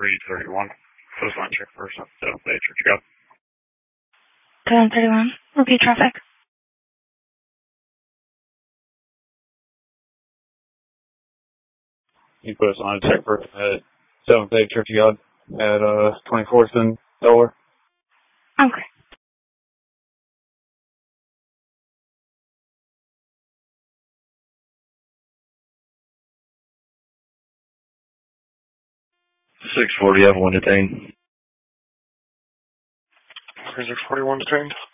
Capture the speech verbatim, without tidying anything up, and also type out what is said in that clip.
three thirty-one. Coastline check first. seven eight, Church of God. seven thirty-one. Repeat traffic. You put us on a check first at seventh eight Church of God at uh, twenty-fourth and Delaware. Okay. six forty, everyone detained. Cruiser forty-one detained.